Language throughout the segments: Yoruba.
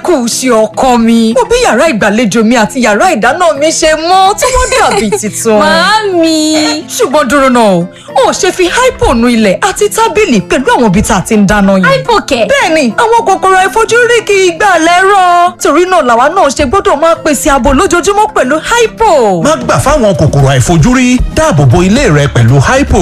kò ṣe ọkọ mi. Mo bí yàrá ìgbàlejò mi àti yàrá ìdáná mi ṣe mọ́ tí wọ́n dàbí tuntun. Màámi. Ṣùgbọ́n dúró náà, o ò ṣe fi hypo nu ilẹ̀ àti tábìlì pẹ̀lú àwọn ibi tá a ti ń dáná yìí. Hypo kẹ̀. Bẹ́ẹ̀ni, àwọn kòkòrò àìfojúrí kì í gbà lẹ́rọ̀. Torí náà làwa náà ṣe gbọ́dọ̀ máa pèsè ààbò lójoojúmọ́ pẹ̀lú hypo. Má gbà fáwọn kòkòrò àìfojúrí, dáàbò bo ilé rẹ pẹ̀lú hypo.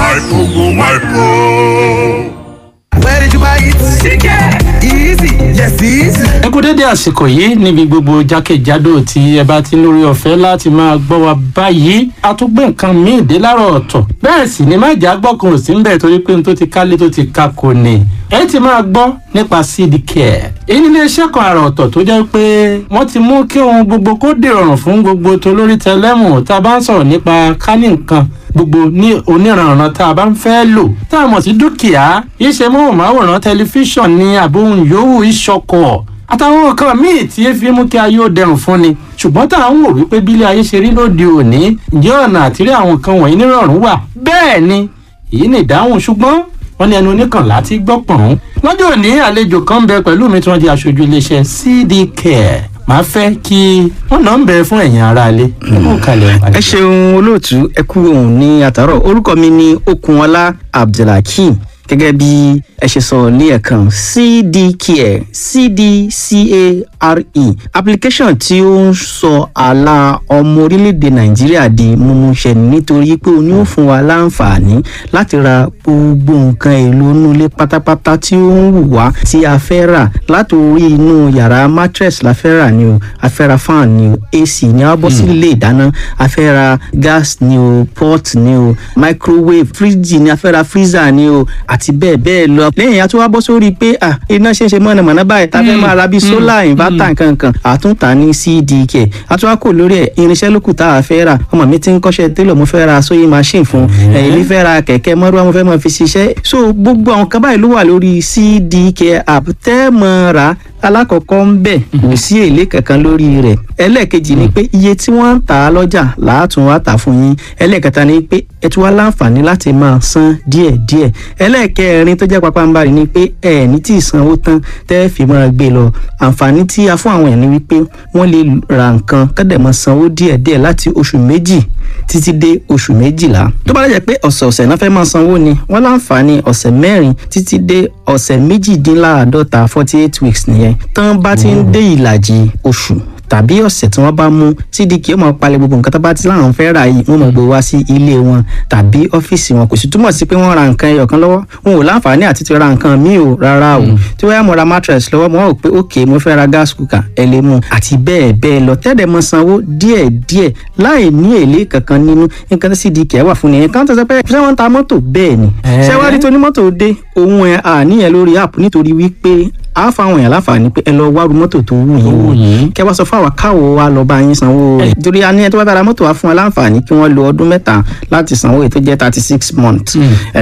Where did you buy it? Chicken. Easy. Yes, easy. ẹ kú dédé àsìkò yìí níbi gbogbo jákèjádò tí ẹ bá ti lórí ọ̀fẹ́ láti máa gbọ́ wa báyìí a tún gbé nǹkan míì dé láàárọ̀ ọ̀tọ̀ bẹ́ẹ̀ sì ni má jà gbọ́kàn ò sí ń bẹ̀ torí pé n tó ti kálé tó ti ka kò ní ẹ ti máa gbọ́ nípa seed care èyí ní iléeṣẹ́ kan àrà ọ̀tọ̀ tó jẹ́ pé wọ́n ti mú kí ohun gbogbo kó dìrọ̀rùn fún gbogbo tolórí tẹlẹ́mù tá a bá ń sọ̀rọ̀ nípa kánì nǹkan gbogbo ní oníranran tá a bá ń fẹ́ lò tá a mọ̀ sí dúkìá iṣẹ́ móhùnmáwòrán tẹlifíṣàn ní àbóhùn yòówù ìṣọkọ̀ àtàwọn nǹkan míì tí ẹ fi mú kí ayé ó dẹrùn fún ni ṣùgbọ́n tá à ń wò wípé bílé ayé ṣe rí lóde òní ǹjẹ́ ọ̀nà àtìrí àwọn nǹkan wọ̀nyí nírọ̀rùn wà bẹ́ẹ̀ ni èyí ni ìdáhùn ṣùgbọ́n wọ́n ní ẹnu oníkànlá tí gbọ́ pọ̀n. lọ́jọ́ òní àlejò kan bẹ pẹ̀lú mi tí wọ́n di aṣojú iléeṣẹ́ CD Care màá fẹ́ kí wọ́n náà ń bẹ fún ẹ̀yin aráalé. ẹ ṣeun olóòtú ẹ kú òun ní àtàrọ orúkọ mi ní Okunọlá Abdulhakeem gẹ́gẹ́ bí ẹ ṣe sọ ní ẹ̀kan CDCare CDCARE application tí ó ń sọ àlà ọmọ orílẹ̀-èdè Nàìjíríà di mímúṣẹ nítorí pé ó ní ó fún wa láǹfààní láti ra gbogbo nǹkan èlò inú ilé pátápátá tí ó ń wù wá tí a fẹ́ rà látòrí inú yàrá mattress la fẹ́ rà ni o a fẹ́ ra fan ni o AC ni a bọ́ sí ilé ìdáná a fẹ́ ra gas ni o pot ni o microwave fridge ni a fẹ́ ra freezer ni o àti bẹ́ẹ̀ bẹ́ẹ̀ lọ. lẹ́yìn a tún wá bọ́ sórí pé iná ṣe ń ṣe mọ̀nàmọ́ná báyìí tá a fẹ́ máa ra bíi solar inverter nkankan àtúntà ní CDK a tún wá kò lórí ẹ̀ irinṣẹ́ lókù tá a fẹ́ rà ọmọ mi ti ń kọ́ṣẹ́ télọ̀ mo fẹ́ ra sewing machine fún èmi fẹ́ ra kẹ̀kẹ́ mọ́rúwá mo fẹ́ máa fi ṣiṣẹ́ so gbogbo àwọn kan báyìí ló wà lórí CDK app tẹ́ mọ́ ra alákọ̀ọ́kọ́ ń bẹ̀ kò sí èlé kankan lórí rẹ̀ ẹlẹ́ẹ̀kejì ni pé iye tí wọ́n ń tà á lọ́jà làátún wá tà fún yín ẹlẹ́ẹ̀kẹta ni pé ẹ tún wá láǹfààní láti máa san díẹ̀díẹ̀ ẹlẹ́ẹ̀kẹrin tó jẹ́ pápánbarì ni pé ẹ ní tí ì sanwó tán tẹ́ fi máa gbé lọ àǹfààní tí a fún àwọn èèyàn ni wípé wọ́n lè ra nǹkan kọ́dẹ̀ máa sanwó díẹ̀díẹ̀ láti oṣù méjì títí dé oṣù méjìlá tó bá jẹ́ pé ọ̀sẹ̀ọ̀sẹ̀ náà fẹ́ máa sanwó ni wọ́n láǹfààní ọ̀sẹ̀ mẹ́rin títí dé ọ̀sẹ̀ méjìdínláàádọ́ta 48 weeks nìyẹn tán bá ti ń dé ìlàjì oṣù tàbí ọ̀sẹ̀ tí wọ́n bá mú CDK ó máa palẹ̀ gbogbo nǹkan tó bá ti láwọn fẹ́ rà yìí wọ́n máa gbé wá sí ilé wọn tàbí ọ́fíìsì wọn kò sì túmọ̀ sí pé wọ́n ra nǹkan ẹyọ kan lọ́wọ́ wọn ò láǹfààní àti ti ra nǹkan míì o rárá o tí wọ́n yá mo ra mattress lọ́wọ́ mo wá wò pé ok mo fẹ́ ra gas cooker ẹ lè mú àti bẹ́ẹ̀ bẹ́ẹ̀ lọ tẹ́lẹ̀ mọ sanwó díẹ̀díẹ̀ láì ní èlé kankan nínú nǹkan tí CDK wà fún nìyẹn kan tó sọ pé ṣé wọ́n ń ta mọ́tò bẹ́ẹ̀ ni ṣé wá rí tonímọ́tò dé òun ẹ̀ àníyàn lórí app nítorí wípé a fáwọn èèyàn láǹfààní pé ẹ lọ wá ru mọ́tò tó wù yín kẹ wá sọ fún àwa káwọ wa lọ bá yín sanwó rẹ̀ torí a ní ẹ tó bá bá ra mọ́tò wa fún wa láǹfààní kí wọ́n lo ọdún mẹ́ta láti sanwó èyí tó jẹ́ 36 months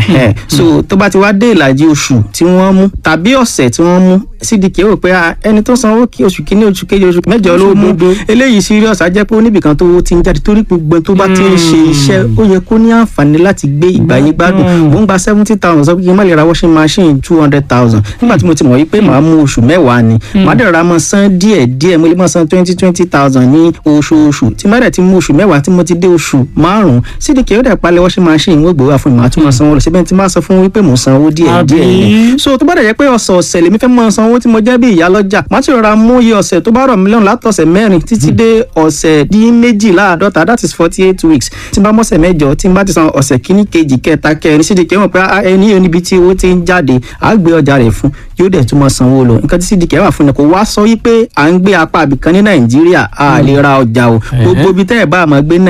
so tó bá ti wá dé ìlàjì oṣù tí wọ́n mú tàbí ọ̀sẹ̀ tí wọ́n mú CDK rò pé ẹni tó sanwó kí oṣù kìíní oṣù kejì oṣù mẹ́jọ ló mú eléyìí serious á jẹ́ pé oníbìkan tó ti ń jáde torí gbogbo tó bá ti ń ṣe iṣẹ́ ó yẹ kó ní àǹfààní láti gbé ìgbàyé gbádùn mò ń gba 70,000 sọ pé kí n má lè ra washing machine 200,000 nígbà tí mo ti mọ̀ wípé màá mú oṣù mẹ́wàá ni màá dẹ̀ ra mọ́ san díẹ̀díẹ̀ mo lè mọ́ san 20,000 ní oṣooṣù tí má dẹ̀ ti mú oṣù mẹ́wàá tí mo ti dé oṣù márùn-ún CDK ó dẹ̀ palẹ̀ washing machine wọ́n gbé wá fún mi màá tún mọ́ sanwó lọ síbẹ̀ tí má sọ fún wípé mò ń sanwó díẹ̀díẹ̀ ni so tó bá dẹ̀ jẹ́ pé ọ̀sọ̀ọ̀sẹ̀ lèmi fẹ́ mọ́ sanwó tí mo jẹ́ bí ìyá lọ́jà má ti rọra mú iye ọ̀sẹ̀ tó bá rọ̀ mí lọ́rùn látọ̀sẹ̀ mẹ́rin títí dé ọ̀sẹ̀ dín méjìláàádọ́ta that is 48 weeks tí n bá mọ́sẹ̀ mẹ́jọ tí n bá ti san ọ̀sẹ̀ kíní kejì kẹta kẹrin CDK mọ̀ pé ẹni yóò níbi tí owó ti ń jáde á gbé ọjà rẹ̀ fún yóò dẹ̀ tún mọ́ sanwó lọ nǹkan tí CDK wà fún ni kò wá sọ wípé à ń gbé apá àbìkan ní Nàìjíríà a lè ra ọjà o gbogbo ibi tẹ́ ẹ̀ bá máa gbé